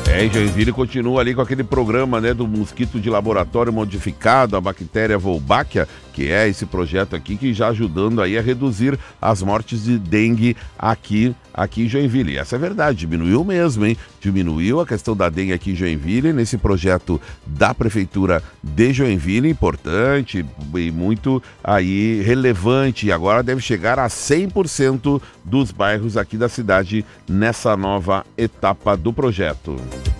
E Joinville continua ali com aquele programa, né, do mosquito de laboratório modificado, a bactéria Wolbachia, que é esse projeto aqui que já ajudando aí a reduzir as mortes de dengue aqui em Joinville. E essa é verdade, diminuiu mesmo, hein? Diminuiu a questão da dengue aqui em Joinville, nesse projeto da Prefeitura de Joinville, importante e muito aí relevante. E agora deve chegar a 100% dos bairros aqui da cidade nessa nova etapa do projeto.